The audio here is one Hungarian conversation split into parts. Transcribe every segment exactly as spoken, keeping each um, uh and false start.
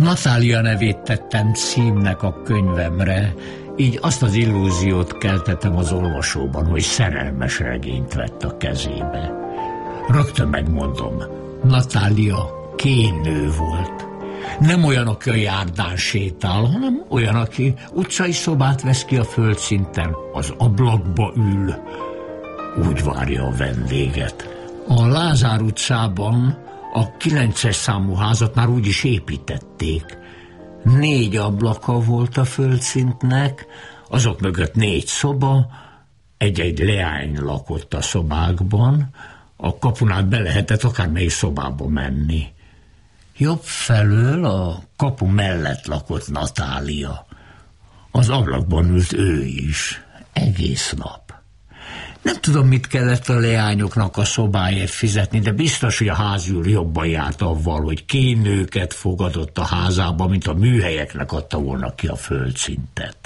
Natália nevét tettem címnek a könyvemre, így azt az illúziót keltettem az olvasóban, hogy szerelmes regényt vett a kezébe. Rögtön megmondom, Natália kénő volt. Nem olyan, aki a járdán sétál, hanem olyan, aki utcai szobát vesz ki a földszinten, az ablakba ül, úgy várja a vendéget. A Lázár utcában a kilences számú házat már úgy is építették. Négy ablaka volt a földszintnek, azok mögött négy szoba, egy-egy leány lakott a szobákban, a kapunál be lehetett akármelyik szobába menni. Jobb felől a kapu mellett lakott Natália. Az ablakban ült ő is, egész nap. Nem tudom, mit kellett a leányoknak a szobáért fizetni, de biztos, hogy a házűr jobban járt avval, hogy kénőket fogadott a házába, mint a műhelyeknek adta volna ki a földszintet.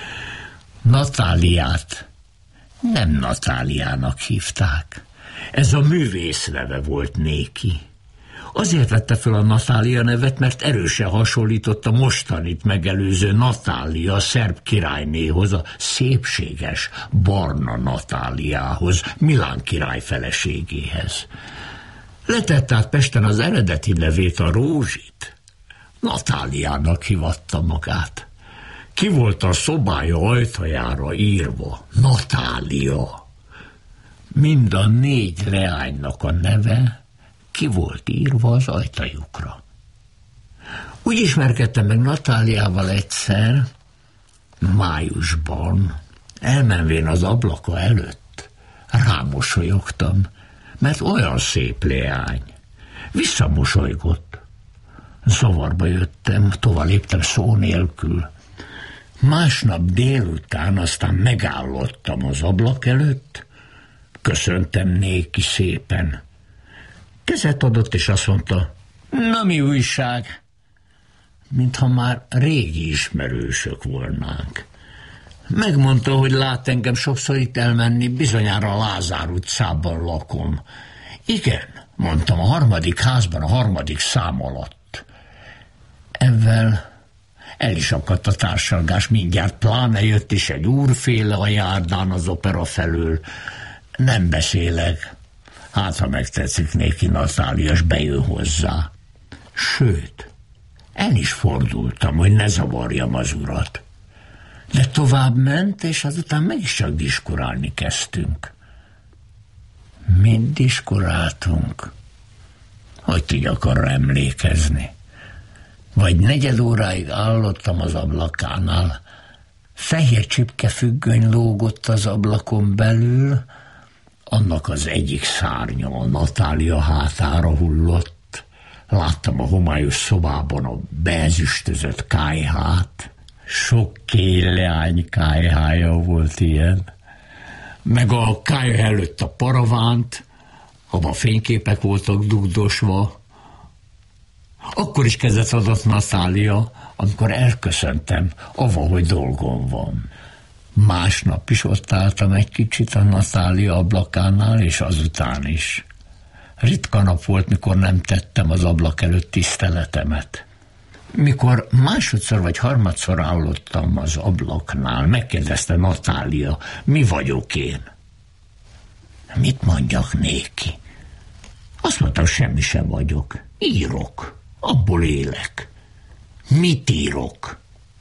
Natáliát nem Natáliának hívták. Ez a művész neve volt néki. Azért vette fel a Natália nevet, mert erősen hasonlított a mostanit megelőző Natália, a szerb királynéhoz, a szépséges, barna Natáliához, Milán király feleségéhez. Letett át Pesten az eredeti nevét, a Rózsit. Natáliának hívatta magát. Ki volt a szobája ajtajára írva? Natália. Mind a négy leánynak a neve ki volt írva az ajtajukra. Úgy ismerkedtem meg Natáliával egyszer, májusban, elmenvén az ablaka előtt. Rámosolyogtam, mert olyan szép leány. Visszamosolygott. Zavarba jöttem, tovább léptem szó nélkül. Másnap délután aztán megállottam az ablak előtt, köszöntem néki szépen. Kezet adott, és azt mondta, na mi újság? Mintha már régi ismerősök volnánk. Megmondta, hogy lát engem sokszor itt elmenni, bizonyára a Lázár utcában lakom. Igen, mondtam, a harmadik házban, a harmadik szám alatt. Ezzel el is akadt a társalgás, mindjárt pláne jött is egy úrféle a járdán az opera felől. Nem beszélek. Hát, ha megtetszik néki Natália, és bejön hozzá. Sőt, el is fordultam, hogy ne zavarjam az urat. De tovább ment, és azután meg is csak diskurálni kezdtünk. Mind diskuráltunk? Hogy tudjak arra emlékezni? Vagy negyed óráig állottam az ablakánál. Fehér csipkefüggöny lógott az ablakon belül, annak az egyik szárnya a Natália hátára hullott. Láttam a homályos szobában a beezüstözött kályhát. Sok kéleány kályhája volt ilyen. Meg a kályha előtt a paravánt, abban fényképek voltak dugdosva. Akkor is kezet adott Natália, amikor elköszöntem, avahogy dolgom van. Másnap is ott álltam egy kicsit a Natália ablakánál, és azután is. Ritka nap volt, mikor nem tettem az ablak előtt tiszteletemet. Mikor másodszor vagy harmadszor állottam az ablaknál, megkérdezte Natália, mi vagyok én? Mit mondjak néki? Azt mondtam, semmi sem vagyok. Írok, abból élek. Mit írok?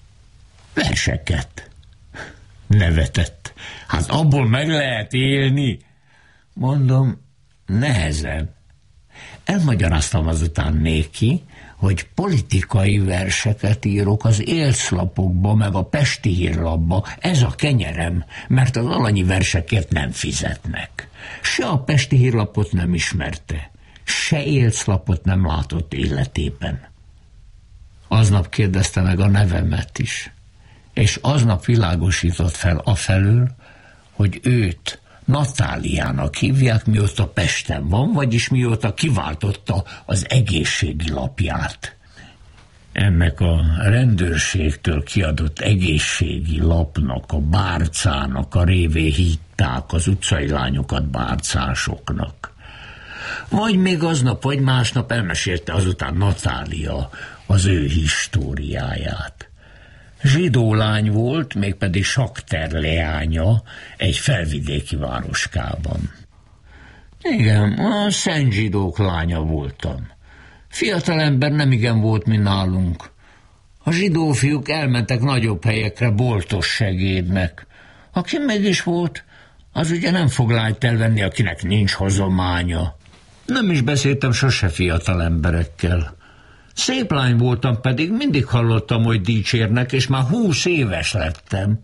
Verseket. Nevetett. Hát abból meg lehet élni? Mondom, nehezen. Elmagyaráztam azután néki, hogy politikai verseket írok az élszlapokba, meg a Pesti Hírlapba. Ez a kenyerem, mert az alanyi versekért nem fizetnek. Se a Pesti Hírlapot nem ismerte, se élszlapot nem látott életében. Aznap kérdezte meg a nevemet is, és aznap világosított fel afelől, hogy őt Natáliának hívják, mióta Pesten van, vagyis mióta kiváltotta az egészségi lapját. Ennek a rendőrségtől kiadott egészségi lapnak, a bárcának a révén hitták az utcai lányokat bárcásoknak. Vagy még aznap, vagy másnap elmesélte azután Natália az ő históriáját. Zsidó lány volt, mégpedig Sakter leánya egy felvidéki városkában. Igen, a szent zsidók lánya voltam. Fiatalember nemigen volt, mint nálunk. A zsidó fiúk elmentek nagyobb helyekre boltos segédnek. Aki mégis volt, az ugye nem fog lányt elvenni, akinek nincs hozománya. Nem is beszéltem sose fiatal emberekkel. Szép lány voltam, pedig mindig hallottam, hogy dicsérnek, és már húsz éves lettem.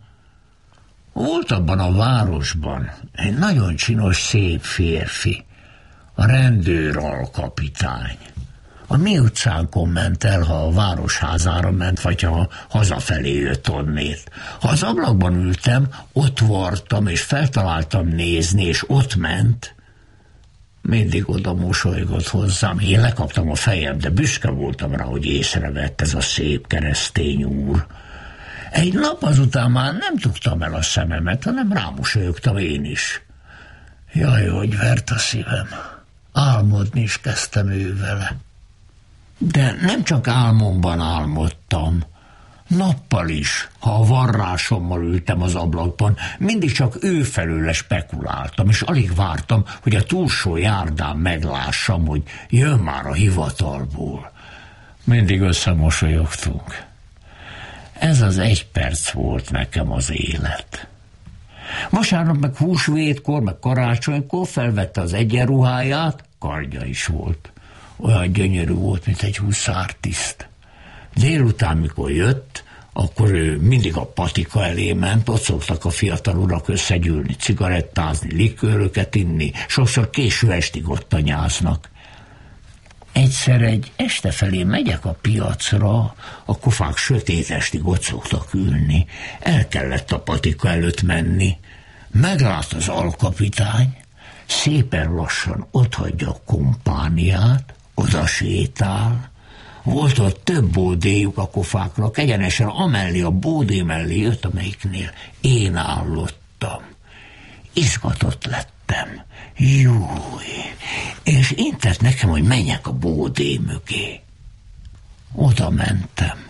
Volt abban a városban egy nagyon csinos, szép férfi, a rendőr alkapitány. A mi utcánkon ment el, ha a városházára ment, vagy ha hazafelé jött onnét. Ha az ablakban ültem, ott vartam, és feltaláltam nézni, és ott ment. Mindig oda mosolygott hozzám. Én lekaptam a fejem, de büszke voltam rá, hogy észrevett ez a szép keresztény úr. Egy nap azután már nem tudtam el a szememet, hanem rámosolyogtam én is. Jaj, hogy vert a szívem. Álmodni is kezdtem ő vele. De nem csak álmomban álmodtam, nappal is, ha a varrásommal ültem az ablakban, mindig csak ő felőle spekuláltam, és alig vártam, hogy a túlsó járdán meglássam, hogy jön már a hivatalból. Mindig összemosolyogtunk. Ez az egy perc volt nekem az élet. Vasárnap meg húsvétkor, meg karácsonykor felvette az egyenruháját, kardja is volt. Olyan gyönyörű volt, mint egy huszártiszt. Délután, mikor jött, akkor ő mindig a patika elé ment, ott szoktak a fiatal urak összegyűlni, cigarettázni, likőröket inni, sokszor késő estig ott tanyáznak. Egyszer egy este felé megyek a piacra, a kofák sötét estig ott szoktak ülni. El kellett a patika előtt menni. Meglát az alkapitány, szépen lassan otthagyja a kompániát, oda sétál. Volt ott több bódéjuk a kofákra, egyenesen amellé a bódé mellé jött, amelyiknél én állottam. Izgatott lettem. Júj! És intett nekem, hogy menjek a bódé mögé. Oda mentem.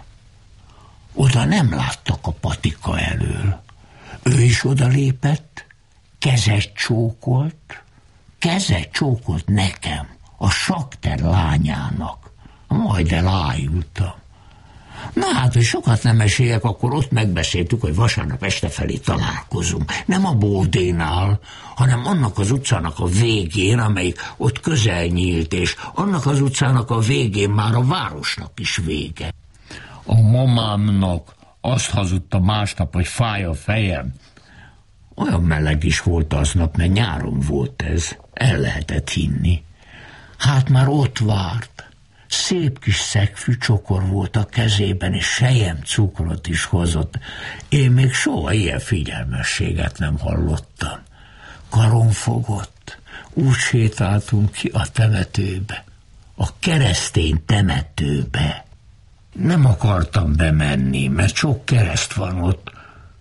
Oda nem láttak a patika elől. Ő is oda lépett, kezet csókolt, kezet csókolt nekem, a Sakter lányának. Majd elájultam. Na hát, hogy sokat nem meséljek, akkor ott megbeszéltük, hogy vasárnap este felé találkozunk. Nem a bódénál, hanem annak az utcának a végén, amelyik ott közel nyílt, és annak az utcának a végén már a városnak is vége. A mamámnak azt hazudta másnap, hogy fáj a fejem. Olyan meleg is volt aznap, mert nyáron volt ez. El lehetett hinni. Hát már ott várt. Szép kis szegfű csokor volt a kezében, és sejem cukrot is hozott. Én még soha ilyen figyelmességet nem hallottam. Karon fogott, úgy sétáltunk ki a temetőbe, a keresztény temetőbe. Nem akartam bemenni, mert sok kereszt van ott.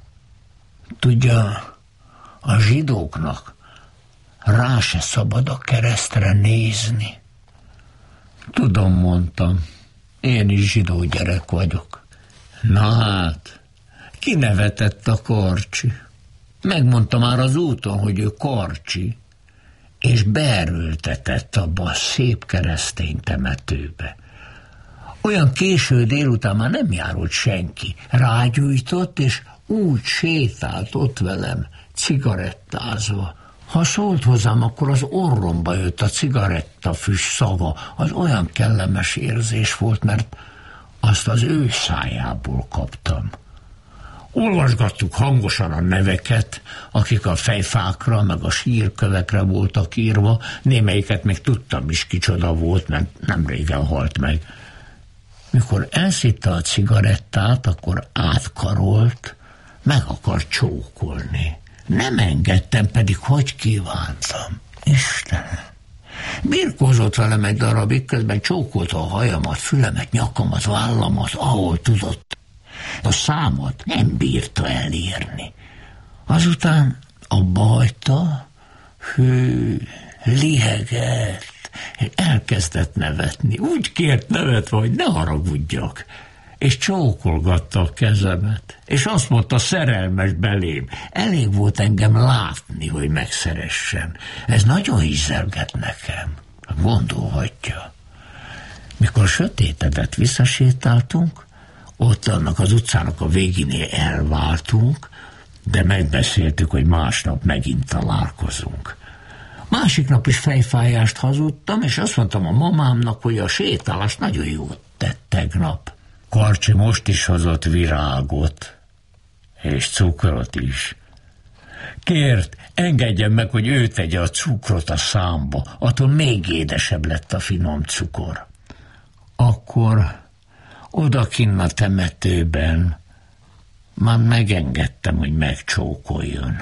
Tudja, a zsidóknak rá se szabad a keresztre nézni. Tudom, mondtam, én is zsidó gyerek vagyok. Na hát, kinevetett a Karcsi. Megmondta már az úton, hogy ő Karcsi, és beerőltetett abba a szép keresztény temetőbe. Olyan késő délután már nem járult senki. Rágyújtott, és úgy sétált ott velem, cigarettázva. Ha szólt hozzám, akkor az orromba jött a cigarettafüst szaga. Az olyan kellemes érzés volt, mert azt az ő szájából kaptam. Olvasgattuk hangosan a neveket, akik a fejfákra, meg a sírkövekre voltak írva, némelyiket még tudtam is kicsoda volt, mert nem régen halt meg. Mikor elszitta a cigarettát, akkor átkarolt, meg akart csókolni. Nem engedtem, pedig hogy kívántam. Istenem! Birkózott velem egy darabig, közben csókolta a hajamat, fülemet, nyakamat, vállamat, ahol tudott. A számat nem bírta elérni. Azután abba hagyta, hű, lihegett, és elkezdett nevetni. Úgy kért nevetve, hogy ne haragudjak. És csókolgatta a kezemet, és azt mondta, szerelmes belém. Elég volt engem látni, hogy megszeressen. Ez nagyon hízelget nekem. Gondolhatja. Mikor sötétedett, visszasétáltunk, ott annak az utcának a végénél elváltunk, de megbeszéltük, hogy másnap megint találkozunk. Másik nap is fejfájást hazudtam, és azt mondtam a mamámnak, hogy a sétálás nagyon jót tett tegnap. Karcsi most is hozott virágot, és cukrot is. Kért, engedjem meg, hogy ő tegye a cukrot a számba, attól még édesebb lett a finom cukor. Akkor odakinn a temetőben már megengedtem, hogy megcsókoljon.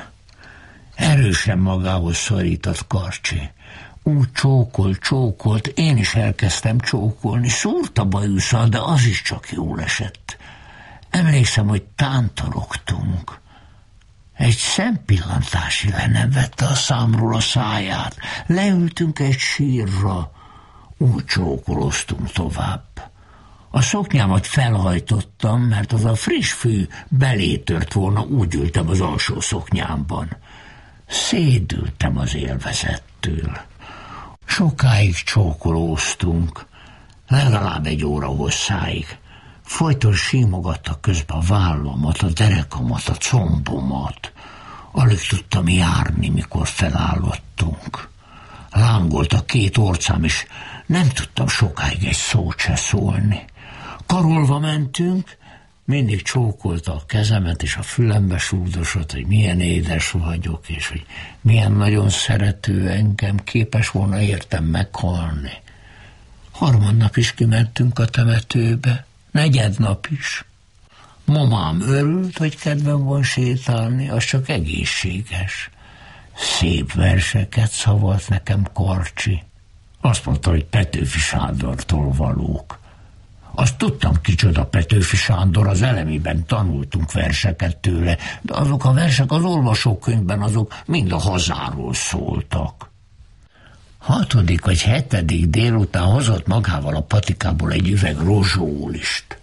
Erősen magához szorított Karcsi. Úgy csókolt, csókolt, én is elkezdtem csókolni, szúrt a bajuszal, de az is csak jól esett. Emlékszem, hogy tántorogtunk. Egy szempillantási le nem vette a számról a száját. Leültünk egy sírra, úgy csókoloztunk tovább. A szoknyámat felhajtottam, mert az a friss fű belé tört volna, úgy ültem az alsó szoknyámban. Szédültem az élvezettől. Sokáig csókolóztunk, legalább egy óra hosszáig. Folyton simogatta közben a vállamat, a derekamat, a combomat. Alig tudtam járni, mikor felállottunk. Lángolt a két orcám, és nem tudtam sokáig egy szót se szólni. Karolva mentünk, mindig csókolta a kezemet, és a fülembe súgdosott, hogy milyen édes vagyok, és hogy milyen nagyon szerető engem, képes volna értem meghalni. Harmadnap is kimentünk a temetőbe, negyednap is. Mamám örült, hogy kedvem van sétálni, az csak egészséges. Szép verseket szavalt nekem Karcsi. Azt mondta, hogy Petőfi Sándortól valók. Azt tudtam, kicsoda Petőfi Sándor, az elemiben tanultunk verseket tőle, de azok a versek az olvasókönyvben, azok mind a hazáról szóltak. Hatodik vagy hetedik délután hozott magával a patikából egy üveg rozsólist.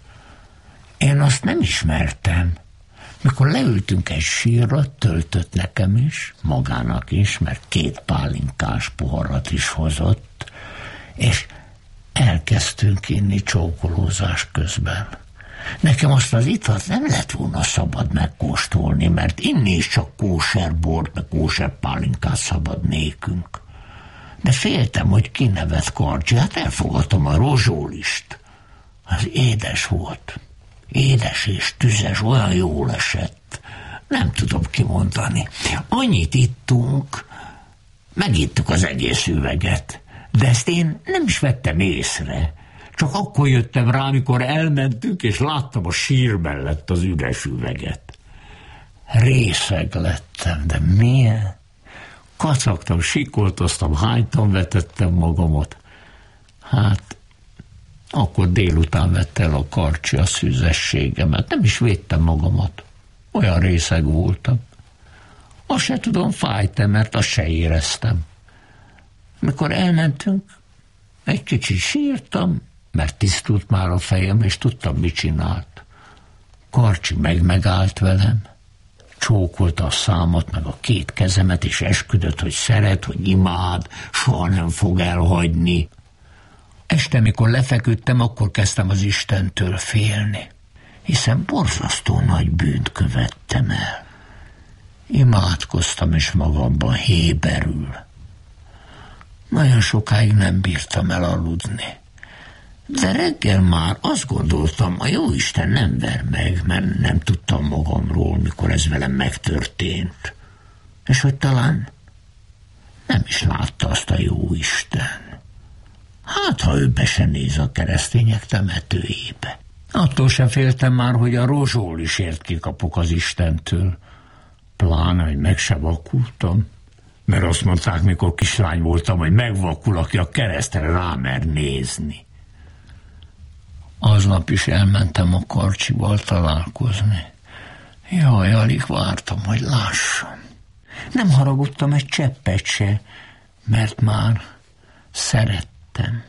Én azt nem ismertem. Mikor leültünk egy sírra, töltött nekem is, magának is, mert két pálinkás poharat is hozott, és elkezdtünk inni csókolózás közben. Nekem azt az italt nem lett volna szabad megkóstolni, mert inni is csak kóser bort, meg kóser pálinkát szabad nékünk. De féltem, hogy kinevet Karcsi, hát elfogadtam a rozsólist. Az édes volt. Édes és tüzes, olyan jól esett. Nem tudom kimondani. Annyit ittunk, megittük az egész üveget. De ezt én nem is vettem észre. Csak akkor jöttem rá, amikor elmentünk, és láttam a sír mellett az üres üveget. Részeg lettem, de milyen? Kacagtam, sikoltoztam, hánytam, vetettem magamat. Hát, akkor délután vett el a Karcsi a szüzességemet. Nem is védtem magamat. Olyan részeg voltam. Azt se tudom, fájtam, mert azt se éreztem. Mikor elmentünk, egy kicsit sírtam, mert tisztult már a fejem, és tudtam, mit csinált. Karcsi meg megállt velem, csókolta a számat, meg a két kezemet, és esküdött, hogy szeret, hogy imád, soha nem fog elhagyni. Este, mikor lefeküdtem, akkor kezdtem az Istentől félni, hiszen borzasztó nagy bűnt követtem el. Imádkoztam, és magamban héberül. Nagyon sokáig nem bírtam elaludni. De reggel már azt gondoltam, a jóisten nem ver meg, mert nem tudtam magamról, mikor ez velem megtörtént. És hogy talán nem is látta azt a jóisten. Hát, ha ő be se néz a keresztények temetőjébe. Attól sem féltem már, hogy a rozsólisért kikapok az Istentől. Pláne, hogy meg se vakultam. Mert azt mondták, mikor kislány voltam, hogy megvakul, aki a keresztre rámer nézni. Aznap is elmentem a Karcsival találkozni. Jaj, alig vártam, hogy lássam. Nem haragudtam egy cseppet se, mert már Szerettem.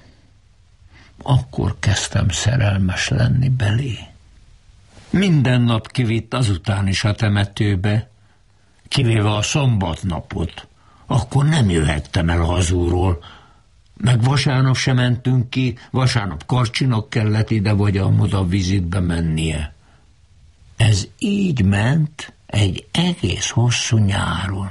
Akkor kezdtem szerelmes lenni belé. Minden nap kivitt azután is a temetőbe, kivéve a szombatnapot. Akkor nem jöhettem el hazúról, meg vasárnap sem mentünk ki, vasárnap Karcsinak kellett ide vagy amoda vizitbe mennie. Ez így ment egy egész hosszú nyáron.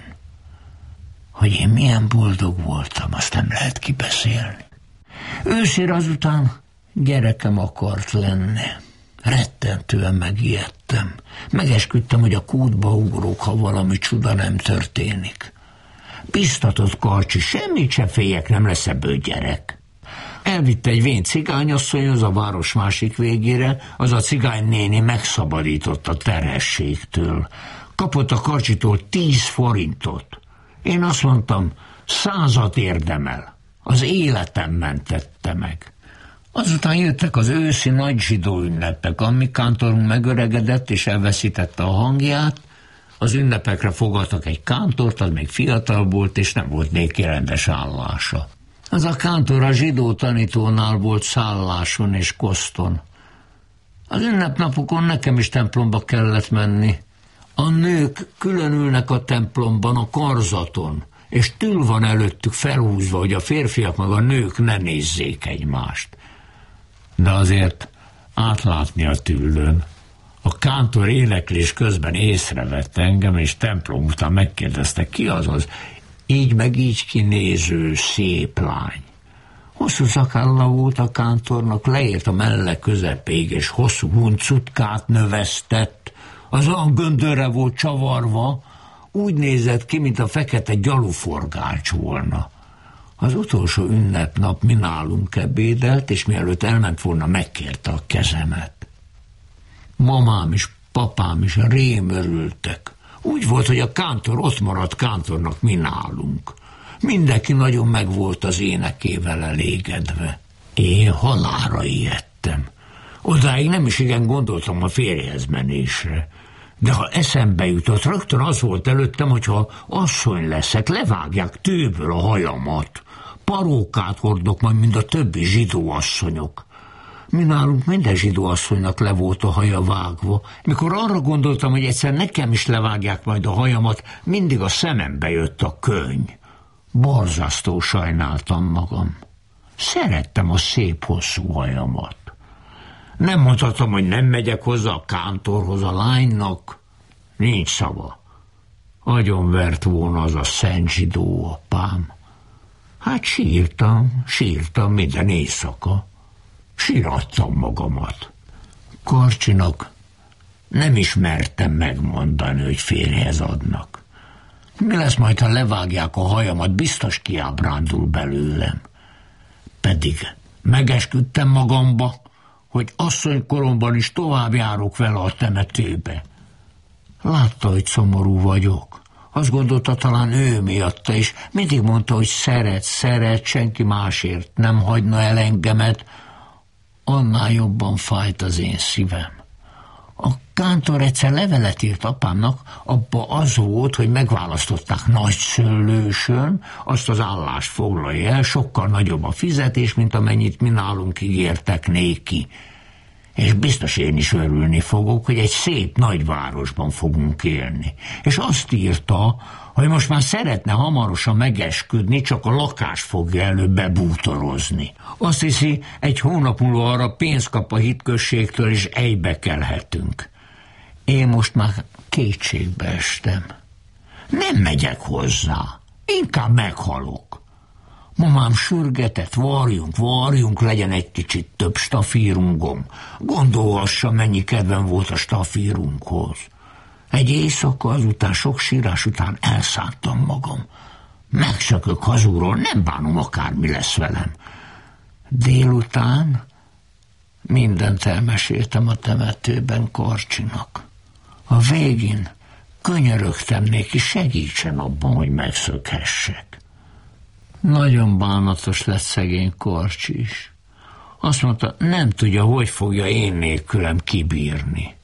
Hogy én milyen boldog voltam, azt nem lehet kibeszélni. Őszére azután gyerekem akart lenni. Rettentően megijedtem. Megesküdtem, hogy a kútba ugrok, ha valami csuda nem történik. Biztatott Karcsi, semmit se féljek, nem lesz ebből gyerek. Elvitte egy vén cigányasszonyhoz a város másik végére, az a cigány néni megszabadított a terhességtől. Kapott a Karcsitól tíz forintot. Én azt mondtam, százat érdemel. Az életem mentette meg. Azután jöttek az őszi nagy zsidó ünnepek, amíg kántorunk megöregedett és elveszítette a hangját. Az ünnepekre fogadtak egy kántort, az még fiatal volt, és nem volt néki rendes állása. Az a kántor a zsidó tanítónál volt szálláson és koszton. Az ünnepnapokon nekem is templomba kellett menni. A nők külön ülnek a templomban a karzaton, és tül van előttük felhúzva, hogy a férfiak meg a nők ne nézzék egymást. De azért átlátni a tüllőn. A kántor éneklés közben észrevett engem, és templom után megkérdezte, ki az az így meg így kinéző szép lány. Hosszú szakálla volt a kántornak, leért a melle közepéig, és hosszú huncutkát növesztett, az olyan göndörre volt csavarva, úgy nézett ki, mint a fekete gyaluforgács volna. Az utolsó ünnepnap mi nálunk ebédelt, és mielőtt elment volna, megkérte a kezemet. Mamám is, papám is rémörültek. Úgy volt, hogy a kántor ott maradt kántornak, mi nálunk. Mindenki nagyon meg volt az énekével elégedve. Én halálra ijedtem. Odáig nem is igen gondoltam a férjhez menésre. De ha eszembe jutott, rögtön az volt előttem, hogyha asszony leszek, levágják tőből a hajamat. Parókát hordok majd, mint a többi zsidó asszonyok. Mi nálunk minden zsidó asszonynak le volt a haja vágva. Mikor arra gondoltam, hogy egyszer nekem is levágják majd a hajamat, mindig a szemembe jött a könny. Borzasztó sajnáltam magam. Szerettem a szép hosszú hajamat. Nem mondhatom, hogy nem megyek hozzá a kántorhoz a lánynak. Nincs szava. Agyonvert volna az a szent zsidó apám. Hát sírtam, sírtam minden éjszaka. Sírattam magamat. Karcsinak nem ismertem megmondani, hogy férjhez adnak. Mi lesz majd, ha levágják a hajamat, biztos kiábrándul belőlem. Pedig megesküdtem magamba, hogy asszonykoromban is tovább járok vele a temetőbe. Látta, hogy szomorú vagyok. Azt gondolta, talán ő miatta, és mindig mondta, hogy szeret, szeret, senki másért nem hagyna el engemet. Annál jobban fájt az én szívem. A kántor egyszer levelet írt apámnak, abba az volt, hogy megválasztották nagyszőlősön, azt az állást foglalja el, sokkal nagyobb a fizetés, mint amennyit mi nálunk ígértek néki. És biztos én is örülni fogok, hogy egy szép nagyvárosban fogunk élni. És azt írta, hogy most már szeretne hamarosan megesküdni, csak a lakás fogja előbb bebútorozni. Azt hiszi, egy hónap múlva arra pénzt kap a hitközségtől, és egybe kelhetünk. Én most már kétségbe estem. Nem megyek hozzá, inkább meghalok. Mamám sürgetett, varjunk, varjunk, legyen egy kicsit több stafírungom. Gondolhassa, mennyi kedvem volt a stafírunkhoz. Egy éjszaka azután, sok sírás után elszántam magam. Megszökök hazúról, nem bánom, akármi lesz velem. Délután mindent elmeséltem a temetőben Karcsinak. A végén könyörögtem néki, segítsen abban, hogy megszökhessek. Nagyon bánatos lett szegény Karcsi is. Azt mondta, nem tudja, hogy fogja én nélkülem kibírni.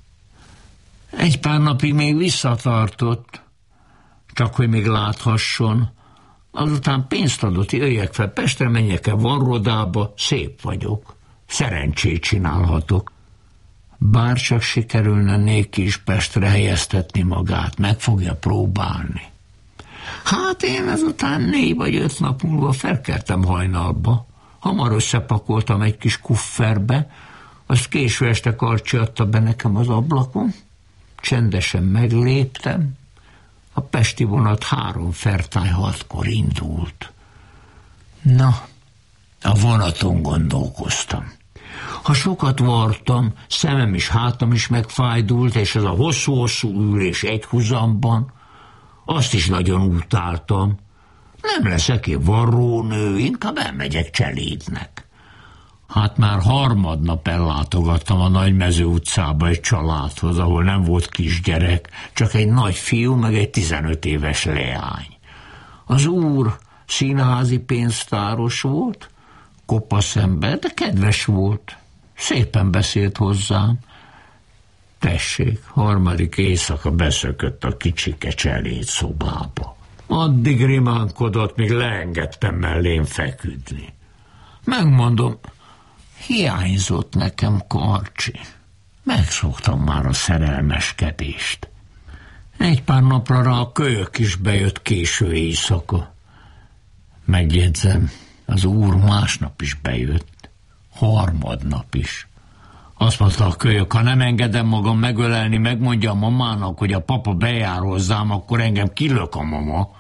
Egy pár napig még visszatartott, csak hogy még láthasson, Azután pénzt adott, jöjjek fel Pestre, menjek el Varrodába, szép vagyok, szerencsét csinálhatok. Bárcsak sikerülne néki is Pestre helyeztetni magát, meg fogja próbálni. Hát én ezután négy vagy öt nap múlva felkeltem hajnalba. Hamar összepakoltam egy kis kufferbe, azt késő este Karcsi adta be nekem az ablakon. Csendesen megléptem. A pesti vonat három fertály hatkor indult. Na, a vonaton gondolkoztam. Ha sokat vartam, szemem is, hátam is megfájdult, és ez a hosszú-hosszú ülés egy huzamban, azt is nagyon utáltam. Nem leszek én varrónő, inkább elmegyek Cselédnek. Hát már harmadnap ellátogattam a Nagymező utcába egy családhoz, ahol nem volt kisgyerek, csak egy nagy fiú, meg egy tizenöt éves leány. Az úr színházi pénztáros volt, kopasz ember, de kedves volt. Szépen beszélt hozzám. Tessék, harmadik éjszaka beszökött a kicsike Cseléd szobába. Addig rimánkodott, míg leengedtem mellém feküdni. Megmondom, hiányzott nekem Karcsi. Megszoktam már a szerelmeskedést. Egy pár napra rá a kölyök is bejött késő éjszaka. Megjegyzem, az úr másnap is bejött, harmadnap is. Azt mondta a kölyök, ha nem engedem magam megölelni, megmondja a mamának, hogy a papa bejár hozzám, akkor engem kilök a mama.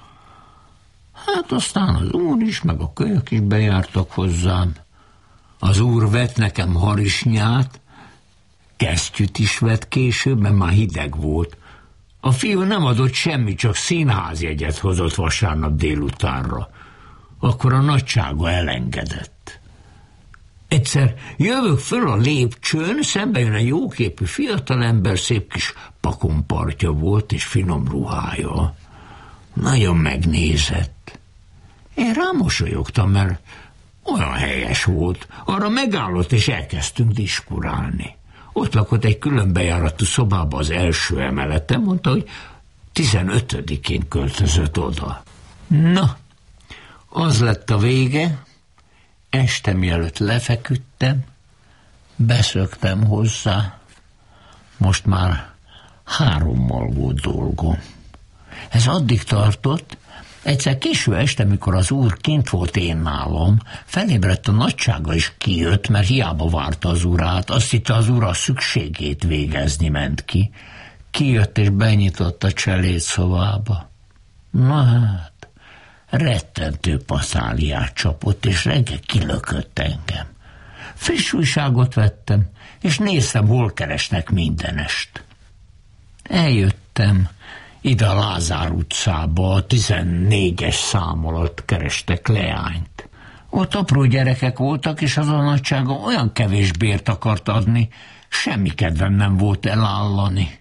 Hát aztán az úr is, meg a kölyök is bejártak hozzám. Az úr vett nekem harisnyát, kesztyűt is vett később, mert már hideg volt. A fiú nem adott semmit, csak színházjegyet hozott vasárnap délutánra. Akkor a nagysága elengedett. Egyszer jövök föl a lépcsőn, szembe jön egy jóképű fiatalember, szép kis pakompartja volt, és finom ruhája. Nagyon megnézett. Én rámosolyogtam, mert olyan helyes volt. Arra megállott, és elkezdtünk diskurálni. Ott lakott egy különbejáratú szobába az első emeleten, mondta, hogy tizenötödikén költözött oda. Na, az lett a vége, este mielőtt lefeküdtem, beszöktem hozzá. Most már hárommal volt dolgom. Ez addig tartott, egyszer késő este, mikor az úr kint volt én nálam, felébredt a nagysága is kijött, mert hiába várta az urát, azt hitte az ura szükségét végezni ment ki. Kijött és benyitott a Cseléd szobába. Na hát, rettentő paszáliát csapott, és reggel kilökött engem. Friss újságot vettem, és néztem, hol keresnek mindenest. Eljöttem, ide a Lázár utcába, a tizennégyes szám alatt kerestek leányt. Ott apró gyerekek voltak, és az a nagysága olyan kevés bért akart adni, semmi kedvem nem volt elállani.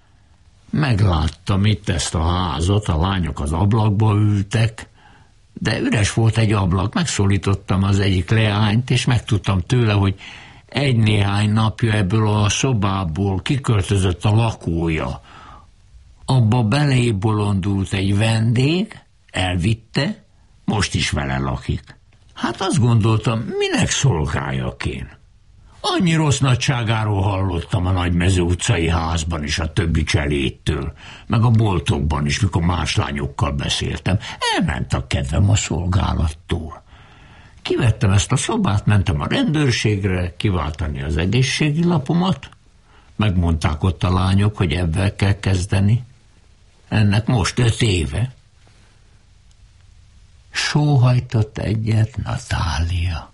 Megláttam itt ezt a házat, a lányok az ablakba ültek, de üres volt egy ablak, megszólítottam az egyik leányt, és megtudtam tőle, hogy egy-néhány napja ebből a szobából kiköltözött a lakója. Abba belébolondult egy vendég, elvitte, most is vele lakik. Hát azt gondoltam, minek szolgáljak én? Annyi rossz nagyságáról hallottam a Nagymező utcai házban is, a többi Cselédtől, meg a boltokban is, mikor más lányokkal beszéltem. Elment a kedvem a szolgálattól. Kivettem ezt a szobát, mentem a rendőrségre kiváltani az egészségi lapomat. Megmondták ott a lányok, hogy ebben kell kezdeni. Ennek most öt éve. Sóhajtott egyet Natália.